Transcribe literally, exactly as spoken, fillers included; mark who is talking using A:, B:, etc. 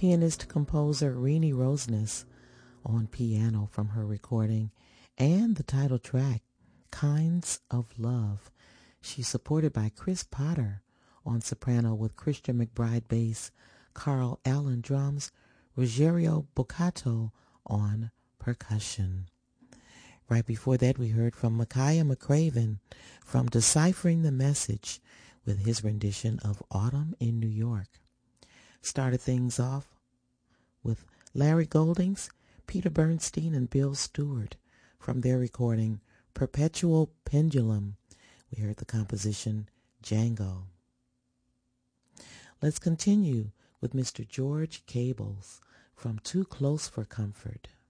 A: pianist-composer Renee Roseness on piano from her recording, and the title track, Kinds of Love. She's supported by Chris Potter on soprano with Christian McBride bass, Carl Allen drums, Rogerio Boccato on percussion. Right before that, we heard from Micaiah McCraven from Deciphering the Message with his rendition of Autumn in New York. Started things off with Larry Goldings, Peter Bernstein, and Bill Stewart from their recording Perpetual Pendulum. We heard the composition Django. Let's continue with Mister George Cables from Too Close for Comfort.